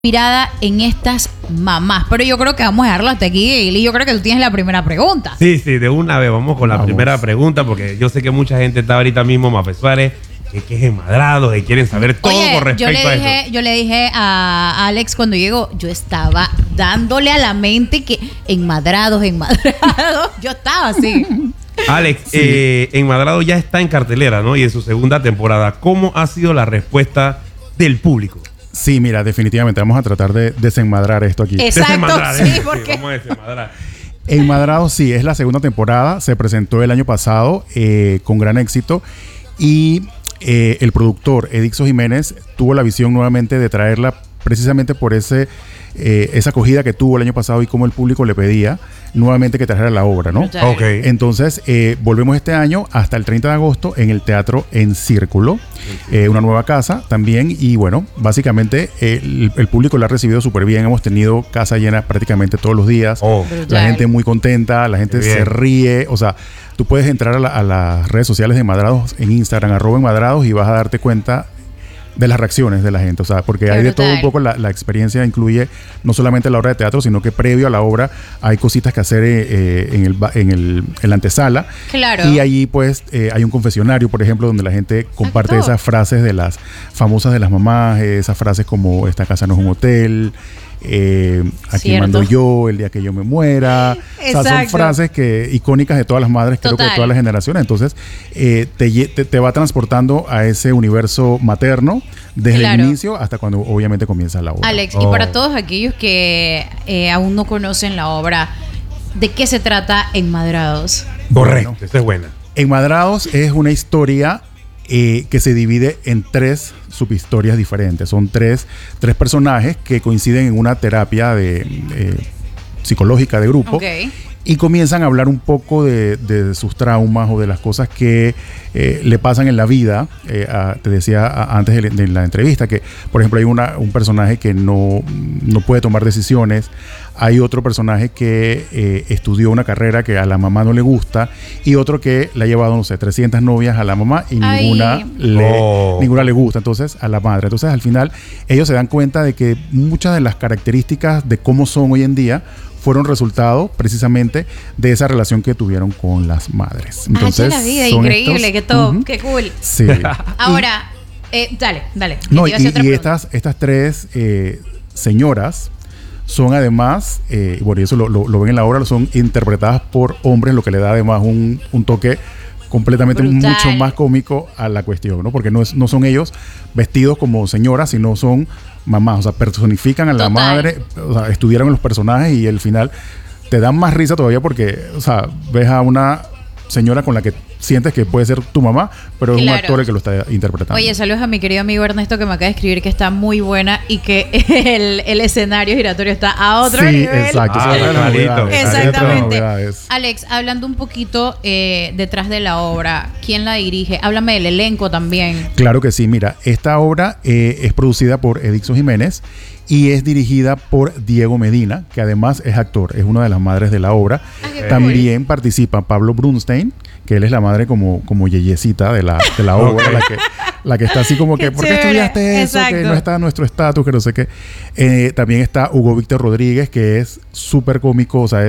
inspirada en estas mamás. Pero yo creo que vamos a dejarlo hasta aquí, y yo creo que tú tienes la primera pregunta. Sí, de una vez vamos con la primera pregunta, porque yo sé que mucha gente está ahorita mismo, Mafe Suárez, que es enmadrado, que quieren saber todo con respecto a eso. Yo le dije a Alex cuando llegó, yo estaba dándole a la mente que enmadrados, yo estaba así. Alex, Enmadrado ya está en cartelera, ¿no? Y en su segunda temporada. ¿Cómo ha sido la respuesta del público? Sí, mira, definitivamente vamos a tratar de desenmadrar esto aquí. Exacto, sí, porque... Vamos a desenmadrar. Enmadrado, sí, es la segunda temporada. Se presentó el año pasado con gran éxito. Y el productor, Edixo Jiménez, tuvo la visión nuevamente de traerla precisamente por esa acogida que tuvo el año pasado y cómo el público le pedía nuevamente que trajera la obra, ¿no? Okay. Entonces, volvemos este año hasta el 30 de agosto en el Teatro En Círculo, una nueva casa también, y bueno, básicamente el público la ha recibido súper bien. Hemos tenido casa llena prácticamente todos los días, la gente muy contenta, la gente se ríe, o sea, tú puedes entrar a las redes sociales de Enmadrados en Instagram, @Enmadrados, y vas a darte cuenta de las reacciones de la gente, o sea, porque hay de todo un poco. La experiencia incluye no solamente la obra de teatro, sino que previo a la obra hay cositas que hacer en la antesala. Claro. Y allí pues hay un confesionario, por ejemplo, donde la gente comparte esas frases de las famosas de las mamás, esas frases como esta casa no es un hotel, aquí mando yo el día que yo me muera. O sea, son frases icónicas de todas las madres, creo que de todas las generaciones. Entonces te va transportando a ese universo materno desde el inicio hasta cuando obviamente comienza la obra. Alex, y para todos aquellos que aún no conocen la obra, ¿de qué se trata Enmadrados? Correcto, esta es buena. Enmadrados es una historia que se divide en 3 subhistorias diferentes. Son tres personajes que coinciden en una terapia psicológica de grupo. Y comienzan a hablar un poco de sus traumas o de las cosas que le pasan en la vida. Te decía antes de la entrevista que, por ejemplo, hay un personaje que no puede tomar decisiones. Hay otro personaje que estudió una carrera que a la mamá no le gusta, y otro que le ha llevado, no sé, 300 novias a la mamá y ninguna le gusta, entonces, a la madre. Entonces, al final, ellos se dan cuenta de que muchas de las características de cómo son hoy en día fueron resultado precisamente de esa relación que tuvieron con las madres. Entonces, la vida, increíble, qué top, qué cool. Sí. Ahora, dale. No, y estas 3 señoras son además, bueno, y eso lo ven en la obra, son interpretadas por hombres, lo que le da además un toque completamente mucho más cómico a la cuestión, ¿no? Porque no son ellos vestidos como señoras, sino son mamás, o sea, personifican a la madre, o sea, estudiaron los personajes y al final te dan más risa todavía porque, o sea, ves a una señora con la que sientes que puede ser tu mamá, pero es un actor el que lo está interpretando. Oye, saludos a mi querido amigo Ernesto, que me acaba de escribir que está muy buena y que el escenario giratorio está a otro nivel. Exacto. Exactamente. Alex, hablando un poquito detrás de la obra, ¿quién la dirige? Háblame del elenco también. Claro que sí, mira, esta obra es producida por Edixo Jiménez y es dirigida por Diego Medina, que además es actor, es una de las madres de la obra. También participa Pablo Brunstein, que él es la madre como yeyecita de la obra, la que está así como que, ¿por qué estudiaste eso? Que no está en nuestro estatus, que no sé qué. También está Hugo Víctor Rodríguez, que es súper cómico, o sea,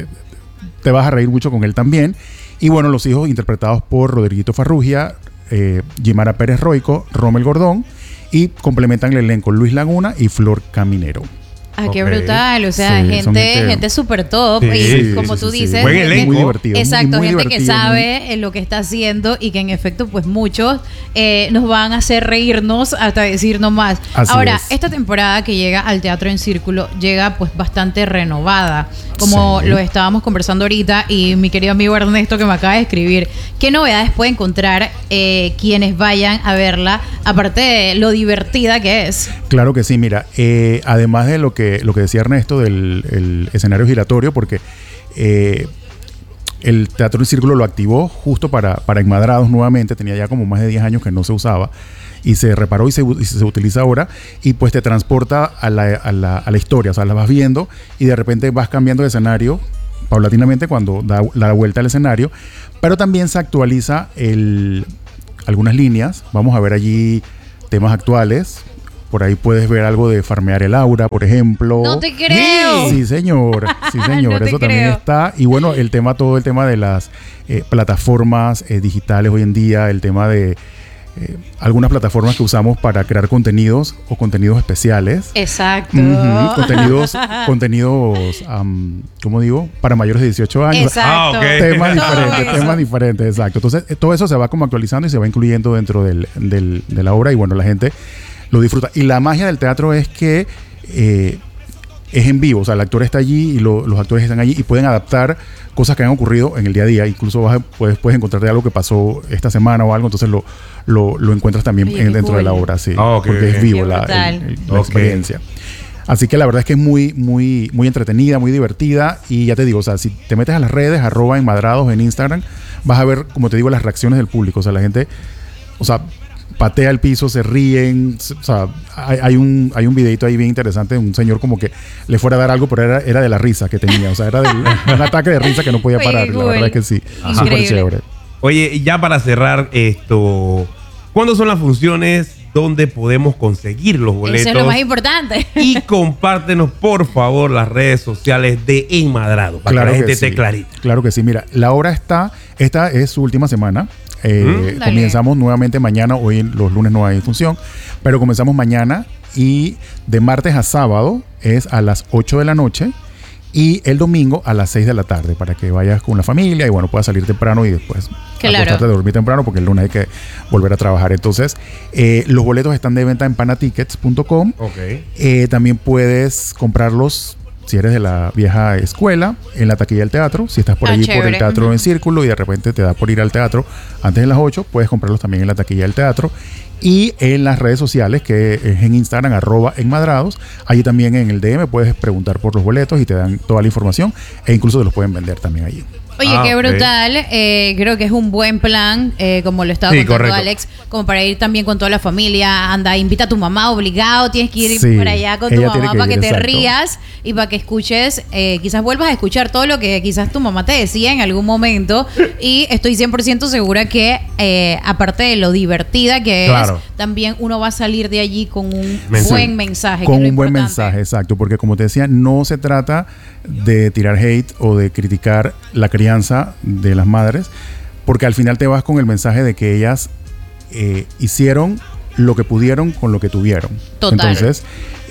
te vas a reír mucho con él también. Y bueno, los hijos interpretados por Rodriguito Farrugia, Gimara Pérez Roico, Rommel Gordón, y complementan el elenco Luis Laguna y Flor Caminero. Qué brutal, o sea, gente súper top, y como tú dices, buen elenco, muy divertido. Exacto, muy gente divertido, que sabe lo que está haciendo y que en efecto pues muchos nos van a hacer reírnos hasta decir no más. Ahora, esta temporada que llega al Teatro En Círculo llega pues bastante renovada, como lo estábamos conversando ahorita, y mi querido amigo Ernesto que me acaba de escribir, ¿qué novedades puede encontrar quienes vayan a verla, aparte de lo divertida que es? Claro que sí, mira, además de lo que decía Ernesto del escenario giratorio, porque el Teatro En Círculo lo activó justo para Enmadrados nuevamente, tenía ya como más de 10 años que no se usaba, y se reparó y se utiliza ahora, y pues te transporta a la historia, o sea, la vas viendo y de repente vas cambiando de escenario paulatinamente cuando da la vuelta al escenario, pero también se actualiza algunas líneas. Vamos a ver allí temas actuales, Por ahí puedes ver algo de farmear el aura, por ejemplo. ¡No te creo! Sí, señor. Sí, señor. No Eso también está. Y bueno, todo el tema de las plataformas digitales hoy en día, el tema de algunas plataformas que usamos para crear contenidos o contenidos especiales. Exacto. Contenidos, ¿cómo digo? Para mayores de 18 años. Exacto. Okay. Temas diferentes, exacto. Entonces, todo eso se va como actualizando y se va incluyendo dentro de la obra y bueno, la gente lo disfruta. Y la magia del teatro es que es en vivo, o sea, el actor está allí y los actores están allí y pueden adaptar cosas que han ocurrido en el día a día. Incluso puedes encontrarte algo que pasó esta semana o algo, entonces lo encuentras también dentro de la obra, sí, porque es vivo la experiencia. Así que la verdad es que es muy, muy, muy entretenida, muy divertida y ya te digo, o sea, si te metes a las redes, @enmadrados en Instagram, vas a ver, como te digo, las reacciones del público, o sea, la gente, o sea, patea el piso, se ríen, o sea, hay un videito ahí bien interesante de un señor como que le fuera a dar algo, pero era de la risa que tenía, o sea, era un ataque de risa que no podía parar, la verdad es que sí, súper chévere. Oye, y ya para cerrar esto, ¿cuándo son las funciones? ¿Dónde podemos conseguir los boletos? Eso es lo más importante. Y compártenos, por favor, las redes sociales de Enmadrados, para que la gente esté clarita. Claro que sí, mira, la obra esta es su última semana. Comenzamos nuevamente mañana. Hoy los lunes no hay función, pero comenzamos mañana y de martes a sábado es a las 8 de la noche y el domingo a las 6 de la tarde para que vayas con la familia y bueno, puedas salir temprano y después acostarte a dormir temprano porque el lunes hay que volver a trabajar. Entonces, los boletos están de venta en panatickets.com. También puedes comprarlos si eres de la vieja escuela, en la taquilla del teatro. Si estás por allí por el teatro en Círculo y de repente te da por ir al teatro antes de las 8, puedes comprarlos también en la taquilla del teatro. Y en las redes sociales, que es en Instagram, @enmadrados. Allí también en el DM puedes preguntar por los boletos y te dan toda la información. E incluso te los pueden vender también allí. Oye, qué brutal. Creo que es un buen plan, como lo estaba contando Alex, como para ir también con toda la familia. Anda, invita a tu mamá obligado. Tienes que ir por allá con tu mamá para que te rías y para que escuches, quizás vuelvas a escuchar todo lo que quizás tu mamá te decía en algún momento. Y estoy 100% segura que, aparte de lo divertida que es, también uno va a salir de allí con un buen mensaje. Con un buen mensaje, exacto. Porque como te decía, no se trata de tirar hate o de criticar la crianza de las madres, porque al final te vas con el mensaje de que ellas hicieron lo que pudieron con lo que tuvieron. Total. Entonces,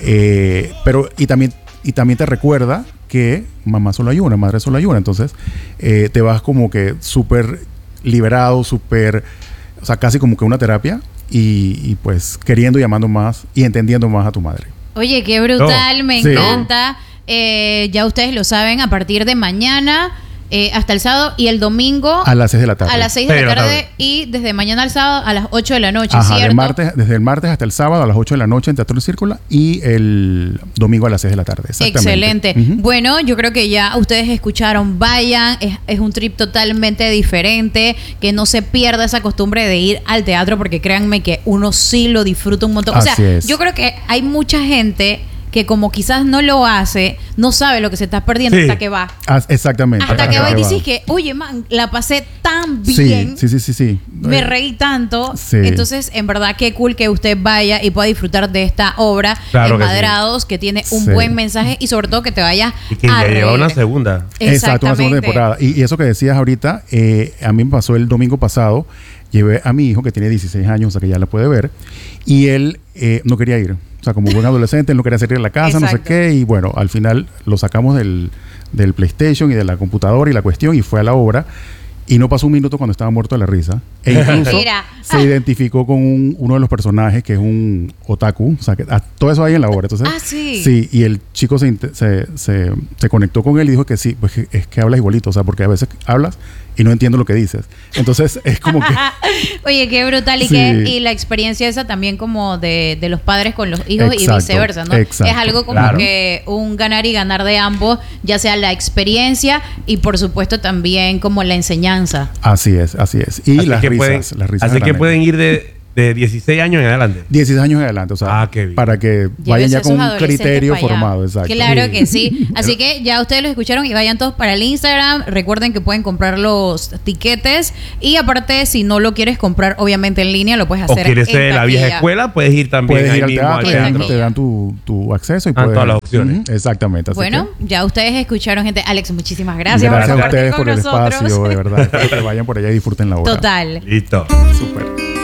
y también te recuerda que mamá solo hay una, madre solo hay una. Entonces, te vas como que súper liberado, o sea, casi como que una terapia y pues queriendo y amando más y entendiendo más a tu madre. Oye, qué brutal, me encanta. Ya ustedes lo saben, a partir de mañana hasta el sábado y el domingo a las 6 de la tarde. A las 6 de la tarde y desde mañana al sábado a las 8 de la noche, ¿cierto? Desde el martes hasta el sábado a las 8 de la noche en Teatro del Círculo y el domingo a las 6 de la tarde. Excelente. Bueno, yo creo que ya ustedes escucharon, vayan, es un trip totalmente diferente, que no se pierda esa costumbre de ir al teatro porque créanme que uno sí lo disfruta un montón. Yo creo que hay mucha gente que como quizás no lo hace, no sabe lo que se está perdiendo hasta que va. Exactamente. Hasta que va y dices que, oye, man, la pasé tan bien. Sí. Me reí tanto. Entonces, en verdad, qué cool que usted vaya y pueda disfrutar de esta obra, Enmadrados, que tiene un buen mensaje y sobre todo que te vaya y que ya lleva una segunda. Exacto, una segunda temporada. Y eso que decías ahorita, a mí me pasó el domingo pasado. Llevé a mi hijo, que tiene 16 años, o sea que ya la puede ver, y él no quería ir. O sea, como buen adolescente, él no quería salir de la casa, no sé qué, y bueno, al final lo sacamos del PlayStation y de la computadora y la cuestión, y fue a la obra, y no pasó un minuto cuando estaba muerto de la risa. E incluso se identificó con uno de los personajes, que es un otaku, o sea, que todo eso hay en la obra. Entonces, sí, y el chico se conectó con él y dijo que sí, pues es que hablas igualito, o sea, porque a veces hablas y no entiendo lo que dices. Entonces es como que... Oye, qué brutal. Y la experiencia esa también como de los padres con los hijos y viceversa, ¿no? Es algo como que un ganar y ganar de ambos, ya sea la experiencia y por supuesto también como la enseñanza. Así es. Y las risas. Así que pueden ir De 16 años en adelante. 16 años en adelante, o sea, para que vayan ya con un criterio formado, exacto. Claro que sí. Así que ya ustedes lo escucharon y vayan todos para el Instagram. Recuerden que pueden comprar los tiquetes y aparte, si no lo quieres comprar, obviamente en línea, lo puedes hacer. O quieres ser de la vieja escuela, puedes ir también puedes ir al teatro, te dan tu acceso y puedes todas las opciones. Exactamente. Bueno, ya ustedes escucharon, gente. Alex, muchísimas gracias. Gracias a ustedes por el espacio, de verdad. Espero que vayan por allá y disfruten la obra. Total. Listo. Súper.